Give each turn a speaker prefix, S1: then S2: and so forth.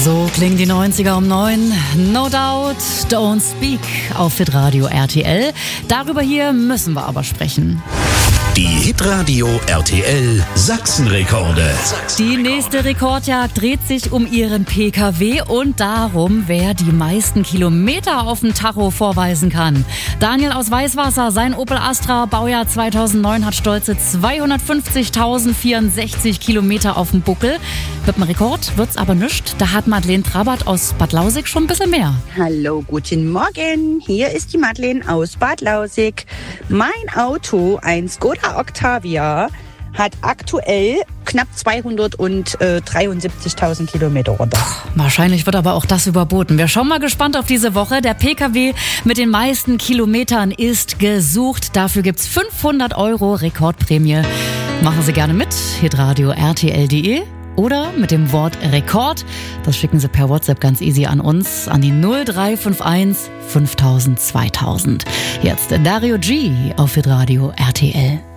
S1: So klingen die 90er um 9. No Doubt, Don't Speak auf Hitradio RTL. Darüber hier müssen wir aber sprechen.
S2: Die Hitradio RTL Sachsenrekorde.
S1: Die nächste Rekordjagd dreht sich um ihren PKW und darum, wer die meisten Kilometer auf dem Tacho vorweisen kann. Daniel aus Weißwasser, sein Opel Astra, Baujahr 2009, hat stolze 250.064 Kilometer auf dem Buckel. Mit dem Rekord wird's aber nischt. Da hat Madeleine Trabert aus Bad Lausick schon ein bisschen mehr.
S3: Hallo, guten Morgen. Hier ist die Madeleine aus Bad Lausick. Mein Auto, ein Skoda Octavia, hat aktuell knapp 273.000 Kilometer runter.
S1: Wahrscheinlich wird aber auch das überboten. Wir schauen mal gespannt auf diese Woche. Der PKW mit den meisten Kilometern ist gesucht. Dafür gibt's 500 € Rekordprämie. Machen Sie gerne mit. hitradio rtl.de oder mit dem Wort Rekord. Das schicken Sie per WhatsApp ganz easy an uns, an die 0351 5000 2000. Jetzt Dario G auf Hitradio RTL.